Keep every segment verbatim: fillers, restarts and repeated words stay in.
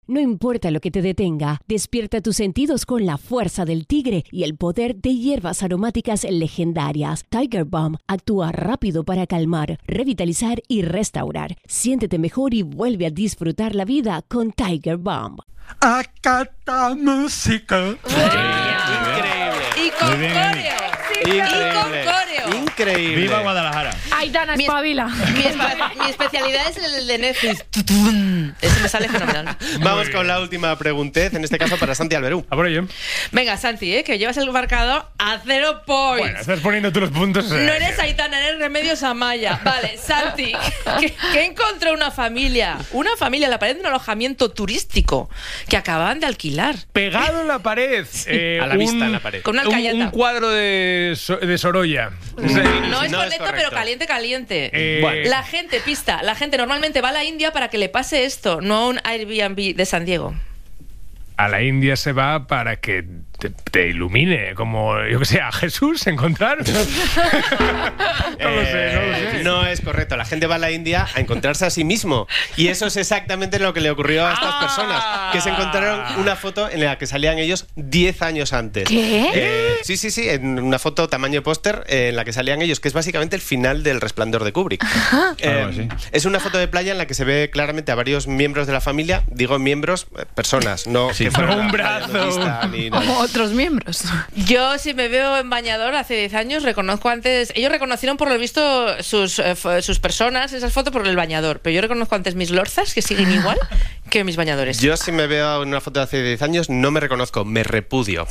No importa lo que te detenga, despierta tus sentidos con la fuerza del tigre y el poder de hierbas aromáticas legendarias. Tiger Balm actúa rápido para calmar, revitalizar y restaurar. Siéntete mejor y vuelve a disfrutar la vida con Tiger Balm. Acata música. Increíble. Y con coreo. Increíble. Y con coreo. Increíble. Viva Guadalajara. Aitana, Mi, espabila. mi, espe- mi especialidad es el de Netflix. Ese me sale fenomenal. Vamos con la última preguntez, en este caso para Santi Alberú. A por ello. Venga, Santi, ¿eh? que llevas el marcador a cero points. Bueno, estás poniendo tú los puntos. No eres Aitana, eres Remedios Amaya. Vale, Santi, ¿qué, qué encontró una familia? Una familia en la pared de un alojamiento turístico que acababan de alquilar. Pegado en la pared. eh, A la un- vista en la pared. Con una un, alcayeta. un cuadro de, So- de Sorolla. No es No es correcto, correcto. pero caliente, caliente. Eh, Bueno. La gente, pista, la gente normalmente va a la India para que le pase esto, no a un Airbnb de San Diego. A la India se va para que te, te ilumine, como, yo que sé, a Jesús encontrar. no lo sé, no lo sé. Eh, no es correcto. La gente va a la India a encontrarse a sí mismo. Y eso es exactamente lo que le ocurrió a estas Ah. personas. Que se encontraron una foto en la que salían ellos diez años antes. ¿Qué? Eh, sí, sí, sí. En una foto tamaño póster eh, en la que salían ellos, que es básicamente el final del Resplandor de Kubrick. Eh, Algo así. es una foto de playa en la que se ve claramente a varios miembros de la familia. Digo miembros, eh, personas, no que fueran No un la brazo. playa nudista ni nada. Como otros miembros. Yo, si me veo en bañador hace diez años, reconozco antes. Ellos reconocieron por lo visto sus, eh, f- sus personas, esas fotos por el bañador. Pero yo reconozco antes mis lorzas, que siguen igual, que mis bañadores. Yo, si me veo en una foto de hace diez años, no me reconozco, me repudio.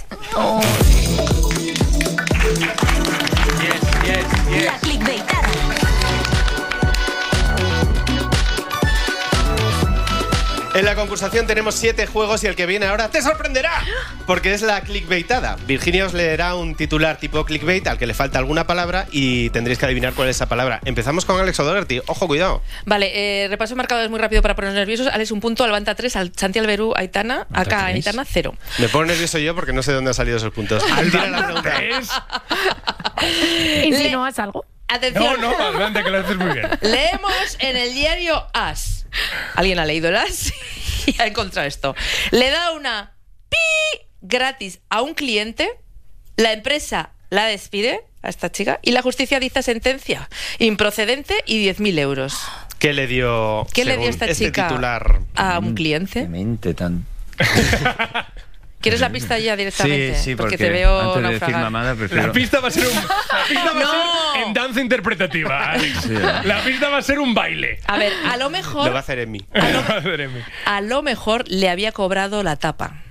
La clickbaitada. En la concursación tenemos siete juegos y el que viene ahora te sorprenderá, porque es la clickbaitada. Virginia os leerá un titular tipo clickbait al que le falta alguna palabra y tendréis que adivinar cuál es esa palabra. Empezamos con Alex O'Doherty. Ojo, cuidado. Vale, eh, repaso marcadores muy rápido para ponernos nerviosos. Alex, un punto, Albanta tres, al Santi Alberú, Aitana, acá tres. Aitana, cero. Me pongo nervioso yo porque no sé de dónde han salido esos puntos. Tira la pregunta. ¿Ves? ¿Insinúas algo? Atención. No, no, adelante, que lo haces muy bien. Leemos en el diario As. ¿Alguien ha leído el As? Y ha encontrado esto. Le da una pi gratis a un cliente, la empresa la despide a esta chica y la justicia dicta sentencia improcedente y diez mil euros. ¿Qué le dio, ¿Qué le dio según esta este chica titular? a un cliente? Qué mente tan... ¿Quieres la pista ya directamente? Sí, sí, porque, te veo antes de decir naufragar. mamada prefiero... La pista va a ser, un, la pista va a No. ser en danza interpretativa, Alex. Sí. La pista va a ser un baile. A ver, a lo Lo mejor, va a hacer en mí. Madre mía. a lo mejor le había cobrado la tapa.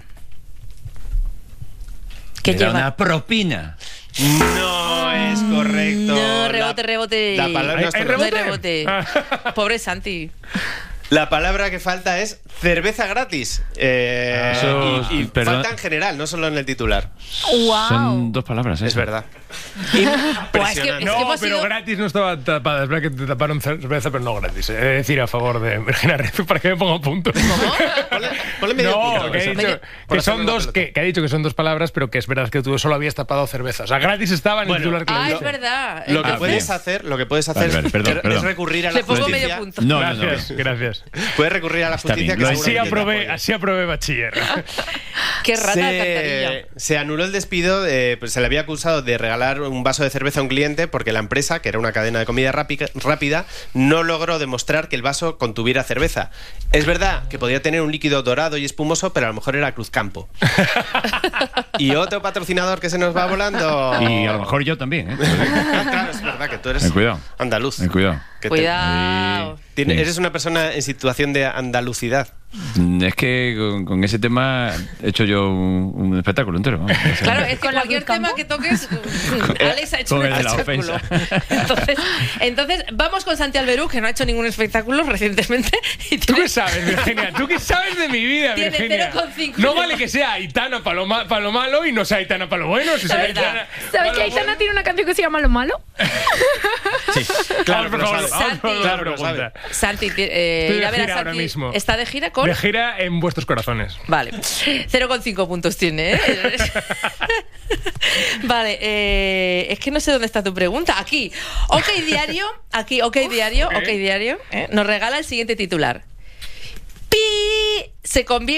¿Qué Me da lleva? una propina. No es correcto. No, rebote, La- rebote. La palabra, no ¿Hay- es hay correcto. No hay rebote. Pobre Santi. La palabra que falta es cerveza gratis. Eh, Eso, y y perdón. falta en general, no solo en el titular. ¡Wow! Son dos palabras, ¿eh? Es verdad. Buah, es que- Impresionante. es No, que hemos pero sido- gratis no estaba tapada. Es verdad que te taparon cerveza, pero no gratis. He de decir a favor de Virginia Ref para que me ponga puntos. Ponle, ponle medio punto, No, que, he eso. dicho, Por que hacerme son la dos, pelota. que, que ha dicho que son dos palabras, pero que es verdad que tú solo habías tapado cerveza. O sea, gratis estaba en el Bueno, titular que le Ah, es diste. verdad. Lo que Ah, puedes bien. hacer, lo que puedes hacer Vale, vale, es- perdón, es, perdón. recurrir a la Le pongo justicia. medio punto. No, no, no. Gracias, gracias. Puedes recurrir a la Está justicia bien, que lo seguro Así que te aprobé, apoya. así aprobé bachiller. Qué rata de se, alcantarilla. se anuló el despido, de- pues se le había acusado de regalar un vaso de cerveza a un cliente porque la empresa, que era una cadena de comida rápica- rápida, no logró demostrar que el vaso contuviera cerveza. Es verdad que podía tener un líquido dorado y espumoso, pero a lo mejor era Cruzcampo. Y otro patrocinador que se nos va volando. Y a lo mejor yo también, ¿eh? Ah, claro, es verdad que tú eres Ten cuidado. andaluz. Ten cuidado. Que te- Cuidado. tiene- Sí. Eres una persona en situación de andalucidad. Mm, Es que con, con ese tema he hecho yo un, un espectáculo entero. vamos. O sea, Claro, es que ¿Con la cualquier Cruz tema Campo? que toques, Alex ha hecho con un el de la espectáculo. ofensa. Entonces, entonces, vamos con Santi Alberú, que no ha hecho ningún espectáculo recientemente. Y ¿Tú tiene- qué sabes, Virginia? ¿Tú qué sabes de mi vida, Tiene Virginia? cero coma cinco. No vale que sea Aitana para lo, ma- para lo malo y no sea Aitana para lo bueno. Si sea verdad. Aitana ¿Sabes para que lo Aitana bueno. tiene una canción que se llama Lo Malo? Claro Vamos, por que lo favor, sabe. vamos con la Claro que lo pregunta. Santi, eh, Estoy de ir a ver a gira ahora Santi. mismo. ¿Está de gira con? De gira en vuestros corazones. Vale. cero coma cinco puntos tiene, ¿eh? Vale, eh, es que no sé dónde está tu pregunta. Aquí. OK Diario, aquí, OK Diario, OK Diario, ¿eh? Nos regala el siguiente titular. Pi se convierte